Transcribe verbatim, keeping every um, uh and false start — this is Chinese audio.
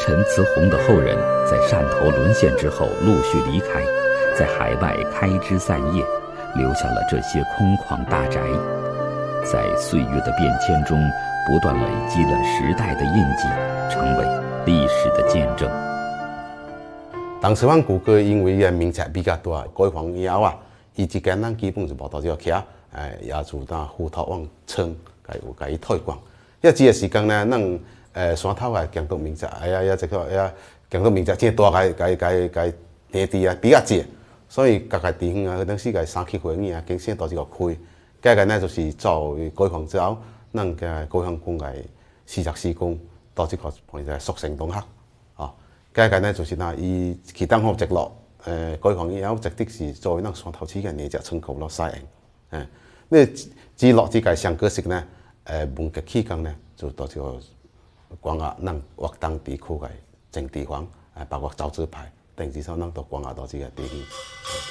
陈慈洪的后人在汕头沦陷之后陆续离开，在海外开枝散叶，留下了这些空旷大宅，在岁月的变迁中不断累积了时代的印记，成为历史的见证。 当时阮古哥因为伊名气比较大，改房以后啊，伊之间咱基本就无多少徛，诶，也就当虎头往村，甲有甲伊推广。遐这个时间呢，咱诶山头啊，建筑面积，哎呀呀，这个哎呀，建筑面积真大，甲甲甲甲地地啊比较济，所以各个地方啊，当时个三期会议啊，经常都是个开。加个呢就是做改房之后，咱个改房工个四十四工到这个碰在速成东学，啊，加个呢就是呐，伊去当好直落，诶，改房以后直的是作为咱山头市个呢只村口落西营，诶，那之落之个上个时呢，诶，文革期间呢，就到这个关押咱华东地区个正地方，诶，包括造纸派，等至少咱都关押到这个地方。